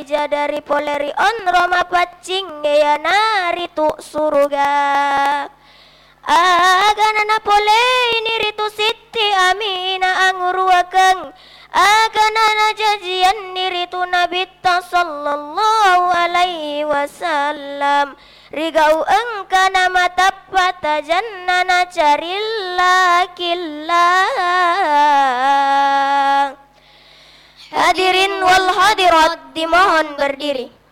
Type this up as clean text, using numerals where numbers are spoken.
ija dari poleri on Roma pacing ya nari tu surga. Aganana pole ini ritu siti amina angurwakang. Aganana jajian diritu Nabi sallallahu alaihi wasallam. Rigau engka nama tapata jannana carilla killah. Hadirin wal hadirat dimohon berdiri.